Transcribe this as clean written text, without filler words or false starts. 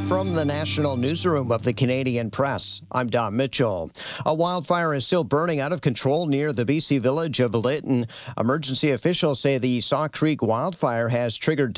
From the National Newsroom of the Canadian Press, I'm Don Mitchell. A wildfire is still burning out of control near the BC village of Lytton. Emergency officials say the Saw Creek wildfire has triggered